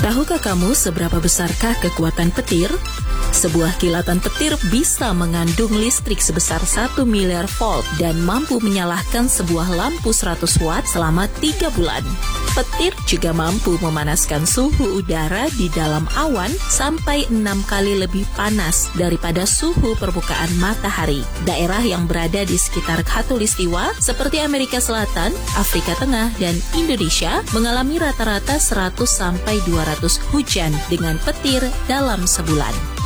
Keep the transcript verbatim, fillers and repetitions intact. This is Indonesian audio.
Tahukah kamu seberapa besarkah kekuatan petir? Sebuah kilatan petir bisa mengandung listrik sebesar satu miliar volt dan mampu menyalakan sebuah lampu seratus watt selama tiga bulan. Petir juga mampu memanaskan suhu udara di dalam awan sampai enam kali lebih panas daripada suhu permukaan matahari. Daerah yang berada di sekitar Khatulistiwa seperti Amerika Selatan, Afrika Tengah, dan Indonesia mengalami rata-rata seratus sampai dua ratus hujan dengan petir dalam sebulan.